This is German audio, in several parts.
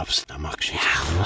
hab's nochmal Geschichte.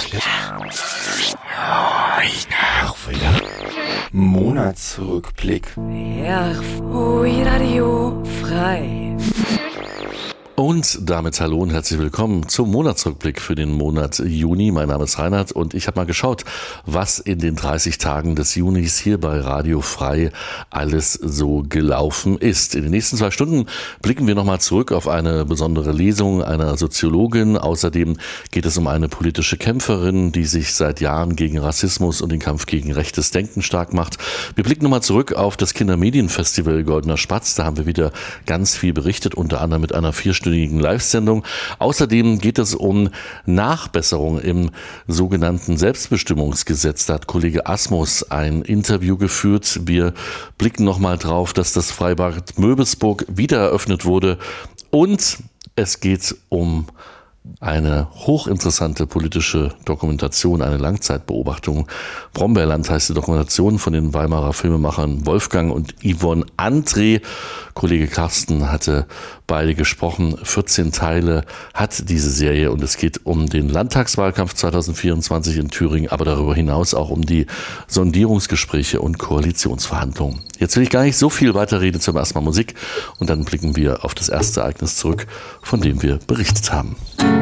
Monatsrückblick. Ja, Radio frei. Und damit hallo und herzlich willkommen zum Monatsrückblick für den Monat Juni. Mein Name ist Reinhard und ich habe mal geschaut, was in den 30 Tagen des Junis hier bei Radio Frei alles so gelaufen ist. In den nächsten 2 Stunden blicken wir nochmal zurück auf eine besondere Lesung einer Soziologin. Außerdem geht es um eine politische Kämpferin, die sich seit Jahren gegen Rassismus und den Kampf gegen rechtes Denken stark macht. Wir blicken nochmal zurück auf das Kindermedienfestival Goldener Spatz. Da haben wir wieder ganz viel berichtet, unter anderem mit einer 4-stündigen Live-Sendung. Außerdem geht es um Nachbesserung im sogenannten Selbstbestimmungsgesetz. Da hat Kollege Asmus ein Interview geführt. Wir blicken nochmal drauf, dass das Freibad Möbelsburg wieder eröffnet wurde. Und es geht um eine hochinteressante politische Dokumentation, eine Langzeitbeobachtung. Brombeerland heißt die Dokumentation von den Weimarer Filmemachern Wolfgang und Yvonne André. Kollege Carsten hatte beide gesprochen. 14 Teile hat diese Serie und es geht um den Landtagswahlkampf 2024 in Thüringen, aber darüber hinaus auch um die Sondierungsgespräche und Koalitionsverhandlungen. Jetzt will ich gar nicht so viel weiterreden, zum ersten Mal Musik und dann blicken wir auf das erste Ereignis zurück, von dem wir berichtet haben.